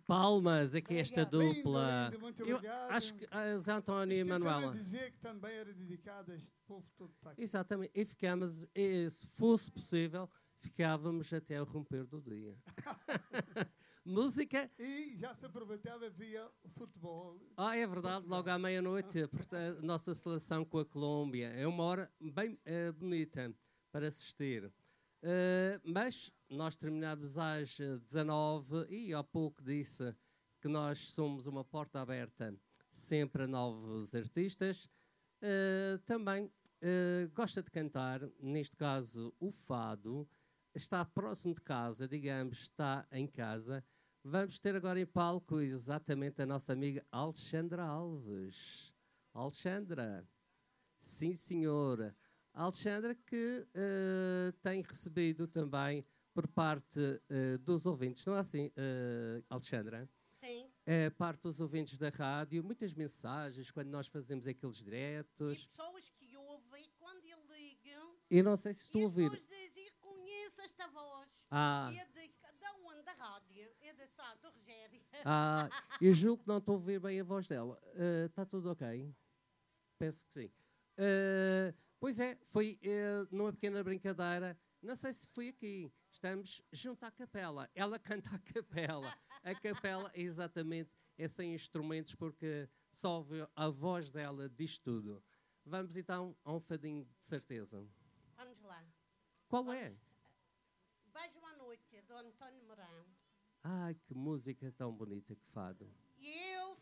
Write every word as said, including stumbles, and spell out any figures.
Palmas aqui esta Lindo, dupla. lindo, muito Eu obrigado. acho que a Zé António e Esqueceram Manuela. de dizer que também era dedicado a este povo todo que está aqui. Exatamente. E ficamos, e, se fosse possível, ficávamos até o romper do dia. Música. E já se aproveitava via o futebol. Ah, é verdade, logo à meia-noite, a nossa seleção com a Colômbia. É uma hora bem uh, bonita para assistir. Uh, mas nós terminamos às dezanove e há pouco disse que nós somos uma porta aberta sempre a novos artistas. Uh, também uh, gosta de cantar, neste caso o fado, está próximo de casa, digamos, está em casa. Vamos ter agora em palco exatamente a nossa amiga Alexandra Alves. Alexandra, sim senhora. Alexandra que uh, tem recebido também por parte uh, dos ouvintes, não é assim, uh, Alexandra? Sim. É, parte dos ouvintes da rádio, muitas mensagens quando nós fazemos aqueles diretos. E pessoas que ouvem quando ligam. E não sei se estou a E ouvir. as pessoas dizem, conheço esta voz. Ah. É de, da onde? Da rádio. É da Sá, do Rogério. Ah, eu julgo que não estou a ouvir bem a voz dela. Está uh, tudo ok? Penso que sim. Uh, pois é, foi uh, numa pequena brincadeira. Não sei se foi aqui. Estamos junto à capela. Ela canta a capela. A capela, exatamente, é sem instrumentos porque só ouve a voz dela diz tudo. Vamos então a um fadinho de certeza. Vamos lá. Qual Vamos. é? Beijo à noite, do António Mourão. Ai, que música tão bonita, que fado. E eu